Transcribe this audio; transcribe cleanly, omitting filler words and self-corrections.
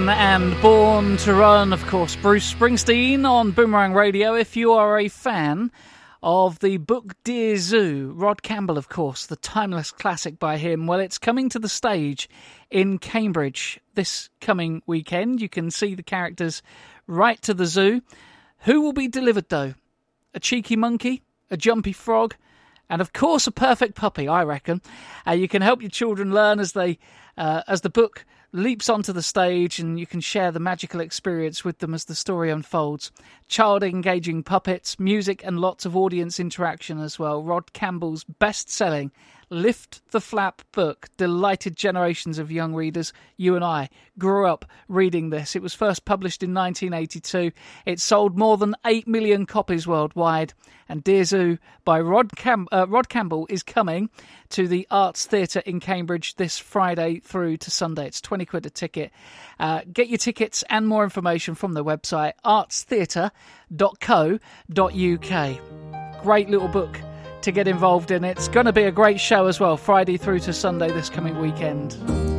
Zeppelin and Born to Run, of course, Bruce Springsteen on Boomerang Radio. If you are a fan of the book Dear Zoo, Rod Campbell, of course, the timeless classic by him, well, it's coming to the stage in Cambridge this coming weekend. You can see the characters right to the zoo. Who will be delivered, though? A cheeky monkey? A jumpy frog? And, of course, a perfect puppy, I reckon. You can help your children learn as the book leaps onto the stage, and you can share the magical experience with them as the story unfolds. Child-engaging puppets, music, and lots of audience interaction as well. Rod Campbell's best-selling Lift the Flap book delighted generations of young readers. You and I grew up reading this. It was first published in 1982. It sold more than 8 million copies worldwide. And Dear Zoo by Rod Campbell is coming to the Arts Theatre in Cambridge this Friday through to Sunday. It's 20 quid a ticket. Get your tickets and more information from the website artstheatre.co.uk. Great little book to get involved in. It's going to be a great show as well, Friday through to Sunday this coming weekend.